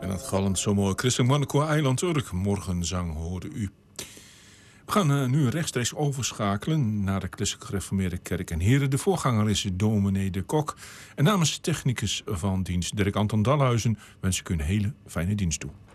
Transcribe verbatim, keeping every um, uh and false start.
dat galmt zo mooi. Christelijk Mannenkoor Eiland Urk. Morgenzang hoorde u. We gaan uh, nu rechtstreeks overschakelen naar de Christelijk Gereformeerde Kerk en Heren. De voorganger is dominee De Kok. En namens technicus van dienst Dirk Anton Dalhuizen wens ik u een hele fijne dienst toe.